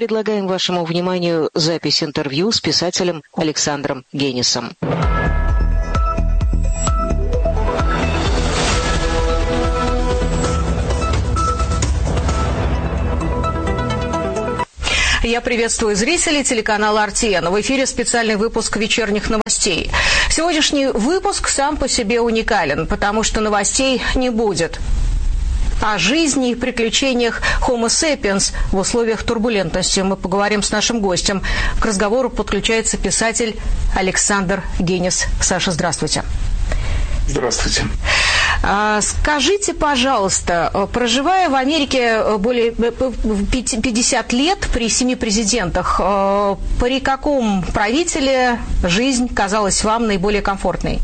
предлагаем вашему вниманию запись интервью с писателем Александром Генисом. Я приветствую зрителей телеканала RTN. В эфире специальный выпуск вечерних новостей. Сегодняшний выпуск сам по себе уникален, потому что новостей не будет. О жизни и приключениях Homo sapiens в условиях турбулентности мы поговорим с нашим гостем. К разговору подключается писатель Александр Генис. Саша, здравствуйте. Здравствуйте. Скажите, пожалуйста, проживая в Америке более 50 лет при 7 президентах, при каком правителе жизнь казалась вам наиболее комфортной?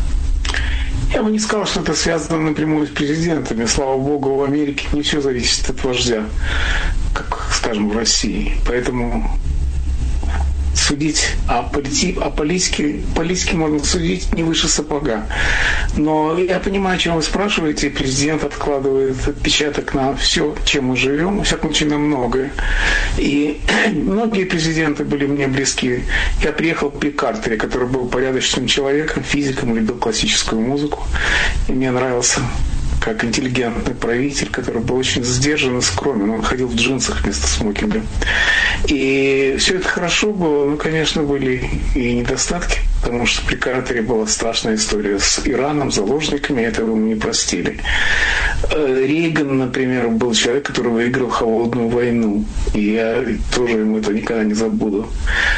Я бы не сказал, что это связано напрямую с президентами. Слава богу, в Америке не все зависит от вождя, как, скажем, в России. Поэтому судить о политике можно судить не выше сапога. Но я понимаю, о чем вы спрашиваете. Президент откладывает отпечаток на все, чем мы живем, во всяком случае, на многое. И многие президенты были мне близки. Я приехал при Картере, который был порядочным человеком, физиком, любил классическую музыку. И мне нравился как интеллигентный правитель, который был очень сдержан и скромен. Он ходил в джинсах вместо смокинга. И все это хорошо было, но, конечно, были и недостатки, потому что при Картере была страшная история с Ираном, заложниками, этого ему не простили. Рейган, например, был человек, который выиграл холодную войну, и я тоже ему это никогда не забуду.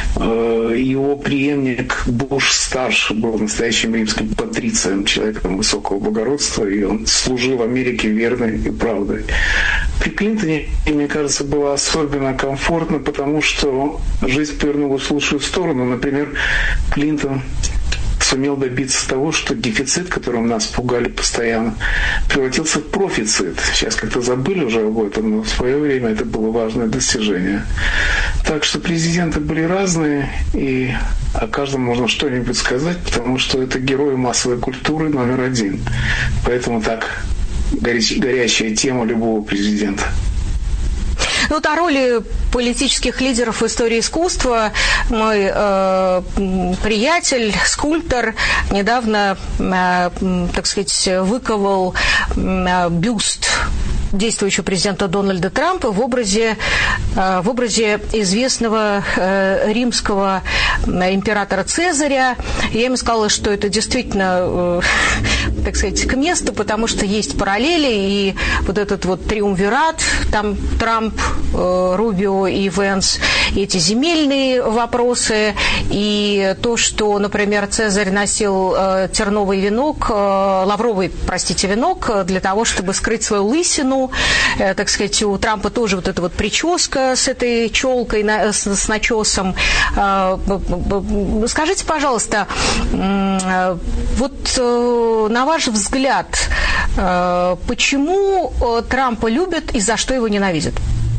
Его преемник Буш-старший был настоящим римским патрицием, человеком высокого благородства, и он служил в Америке верной и правдой. При Клинтоне, мне кажется, было особенно комфортно, потому что жизнь повернулась в лучшую сторону. Например, Клинтон сумел добиться того, что дефицит, которым нас пугали постоянно, превратился в профицит. Сейчас как-то забыли уже об этом, но в свое время это было важное достижение. Так что президенты были разные, и о каждом можно что-нибудь сказать, потому что это герои массовой культуры номер один. Поэтому так горячая тема любого президента. Вот о роли политических лидеров в истории искусства мой приятель, скульптор, недавно, так сказать, выковал бюст действующего президента Дональда Трампа в образе известного римского императора Цезаря. Я ему сказала, что это действительно, так сказать, к месту, потому что есть параллели, и вот этот вот триумвират, там Трамп, Рубио и Венс, и эти земельные вопросы, и то, что, например, Цезарь носил терновый венок, лавровый, простите, венок для того, чтобы скрыть свою лысину. Так сказать, у Трампа тоже вот эта вот прическа с этой челкой, с начесом. Скажите, пожалуйста, вот на ваш взгляд, почему Трампа любят и за что его ненавидят?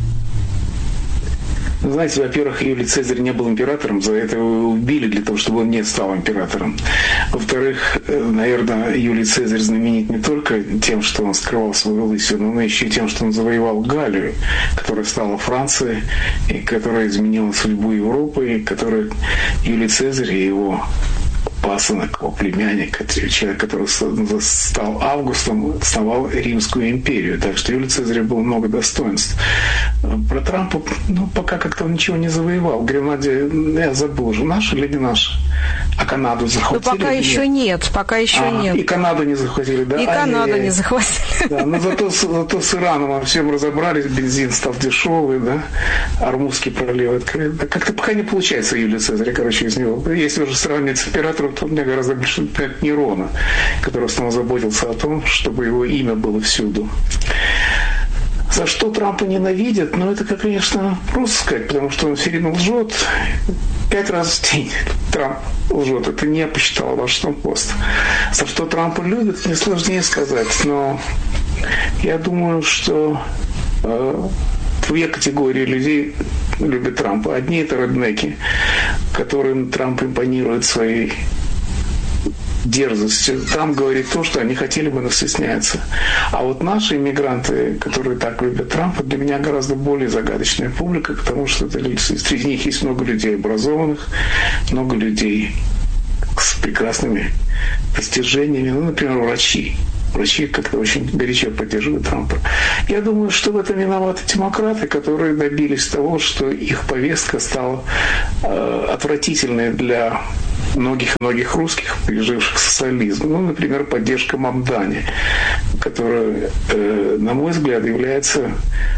Знаете, во-первых, Юлий Цезарь не был императором, за это его убили для того, чтобы он не стал императором. Во-вторых, наверное, Юлий Цезарь знаменит не только тем, что он скрывал свою лысину, но еще и тем, что он завоевал Галлию, которая стала Францией, и которая изменила судьбу Европы, и которая Юлий Цезарь и его пасынок, его племянник, человек, который стал Августом, основал Римскую империю. Так что Юлий Цезаря было много достоинств. Про Трампа, пока как-то он ничего не завоевал. Гренландия, я забыл уже, наша или не наша? А Канаду захватили? Ну, пока еще нет, пока еще нет. И Канаду не захватили, да? И Канаду не захватили. Да, но зато с Ираном во всем разобрались, бензин стал дешевый, да? Армузский пролив открыт. Как-то пока не получается Юлия Цезаря, из него. Если уже сравнивать с императором, то у меня гораздо больше Нерона, который снова заботился о том, чтобы его имя было всюду. За что Трампа ненавидят? Это, конечно, просто сказать, потому что он все время лжет. 5 раз в день Трамп лжет. Это не я посчитал Вашингтон-Пост. За что Трампа любят, мне сложнее сказать. Но я думаю, что две категории людей любят Трампа. Одни — это реднеки, которым Трамп импонирует своей дерзость. Трамп говорит то, что они хотели бы, но стесняются. А вот наши иммигранты, которые так любят Трампа, для меня гораздо более загадочная публика, потому что среди них есть много людей образованных, много людей с прекрасными достижениями. Ну, например, врачи. Врачи как-то очень горячо поддерживают Трампа. Я думаю, что в этом виноваты демократы, которые добились того, что их повестка стала отвратительной для многих русских, переживших социализм. Ну, например, поддержка Мамдани, которая, на мой взгляд, является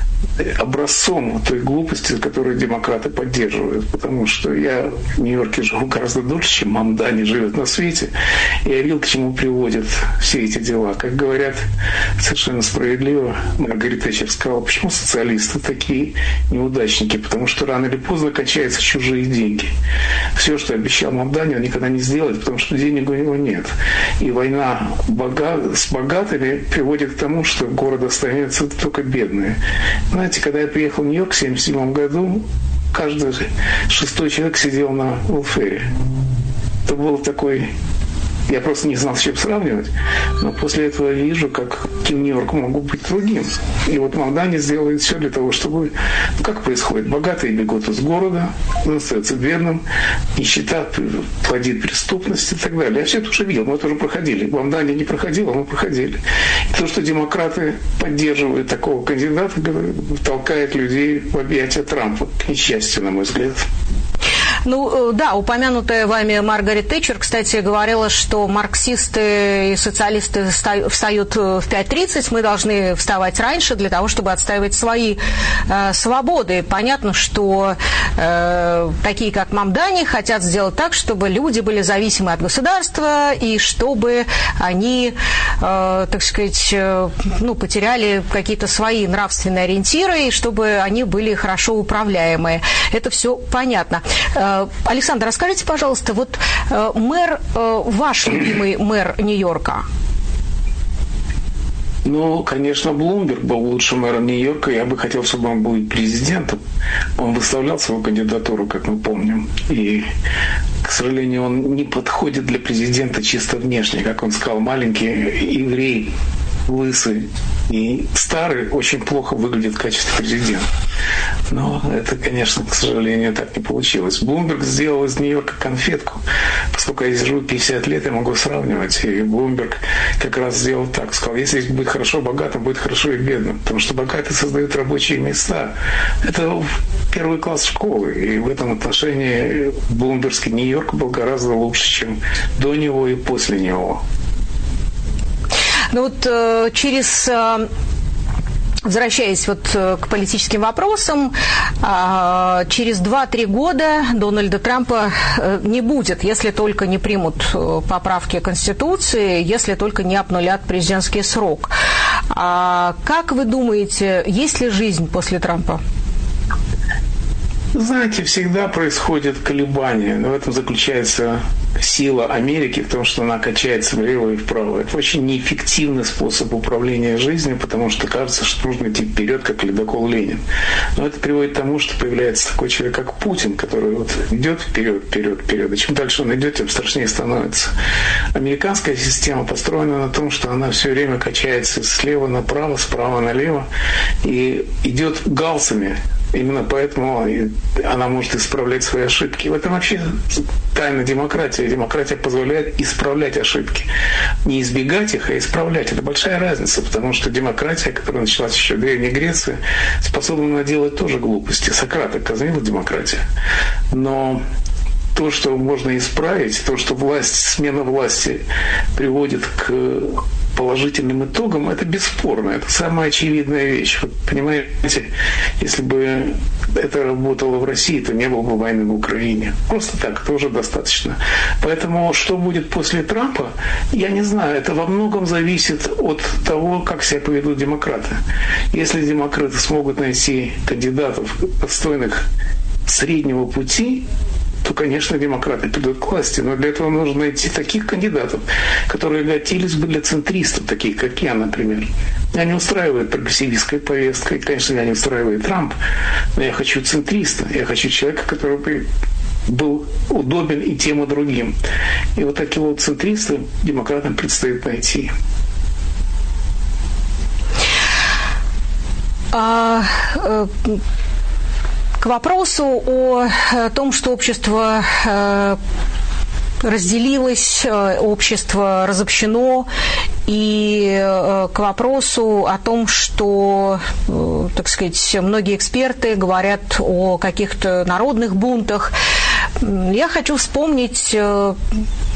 образцом той глупости, которую демократы поддерживают. Потому что я в Нью-Йорке живу гораздо дольше, чем Мамдани живет на свете. И я видел, к чему приводят все эти дела. Как говорят совершенно справедливо, Маргарет Тэтчер сказала, почему социалисты такие неудачники? Потому что рано или поздно кончаются чужие деньги. Все, что обещал Мамдани, он никогда не сделает, потому что денег у него нет. И война с богатыми приводит к тому, что город останется только бедные. Знаете, когда я приехал в Нью-Йорк в 1977 году, каждый 6-й человек сидел на welfare. Это был такой... Я просто не знал, с чем сравнивать. Но после этого я вижу, как Нью-Йорк мог быть другим. И вот Мамдани сделает все для того, чтобы... Ну, как происходит? Богатые бегут из города, он остается бедным, нищета плодит преступность и так далее. Я все это уже видел, мы это уже проходили. Мамдани не проходил, а мы проходили. И то, что демократы поддерживают такого кандидата, толкает людей в объятия Трампа, к несчастью, на мой взгляд. Ну, да, упомянутая вами Маргарет Тэтчер, кстати, говорила, что марксисты и социалисты встают в 5:30, мы должны вставать раньше для того, чтобы отстаивать свои свободы. Понятно, что такие, как Мамдани, хотят сделать так, чтобы люди были зависимы от государства и чтобы они, так сказать, потеряли какие-то свои нравственные ориентиры и чтобы они были хорошо управляемые. Это все понятно. Александр, расскажите, пожалуйста, вот мэр, ваш любимый мэр Нью-Йорка? Ну, конечно, Блумберг был лучшим мэром Нью-Йорка. Я бы хотел, чтобы он был президентом. Он выставлял свою кандидатуру, как мы помним. И, к сожалению, он не подходит для президента чисто внешне. Как он сказал, маленький еврей, лысый и старый очень плохо выглядит в качестве президента. Но это, конечно, к сожалению, так не получилось. Блумберг сделал из Нью-Йорка конфетку. Поскольку я живу 50 лет, я могу сравнивать. И Блумберг как раз сделал так. Сказал, если быть хорошо богатым, будет хорошо и бедным. Потому что богатые создают рабочие места. Это первый класс школы. И в этом отношении блумбергский Нью-Йорк был гораздо лучше, чем до него и после него. Ну вот возвращаясь вот к политическим вопросам, через 2-3 года Дональда Трампа не будет, если только не примут поправки Конституции, если только не обнулят президентский срок. Как вы думаете, есть ли жизнь после Трампа? Знаете, всегда происходят колебания. В этом заключается сила Америки, в том, что она качается влево и вправо. Это очень неэффективный способ управления жизнью, потому что кажется, что нужно идти вперед, как ледокол Ленин. Но это приводит к тому, что появляется такой человек, как Путин, который вот идет вперед. И чем дальше он идет, тем страшнее становится. Американская система построена на том, что она все время качается слева направо, справа налево и идет галсами. Именно поэтому она может исправлять свои ошибки. В этом вообще тайна демократии. Демократия позволяет исправлять ошибки. Не избегать их, а исправлять. Это большая разница, потому что демократия, которая началась еще в Древней Греции, способна наделать тоже глупости. Сократа казнила демократия. Но то, что можно исправить, то, что смена власти приводит к положительным итогам, это бесспорно. Это самая очевидная вещь. Вы понимаете, если бы это работало в России, то не было бы войны в Украине. Просто так, тоже достаточно. Поэтому, что будет после Трампа, я не знаю. Это во многом зависит от того, как себя поведут демократы. Если демократы смогут найти кандидатов, достойных среднего пути, то, конечно, демократы придут к власти. Но для этого нужно найти таких кандидатов, которые годились бы для центристов, таких как я, например. Меня не устраивает прогрессивистская повестка, и, конечно, меня не устраивает Трамп, но я хочу центриста, я хочу человека, который бы был удобен и тем, и другим. И вот такие вот центристы демократам предстоит найти. К вопросу о том, что общество разделилось, общество разобщено, и к вопросу о том, что, так сказать, многие эксперты говорят о каких-то народных бунтах. Я хочу вспомнить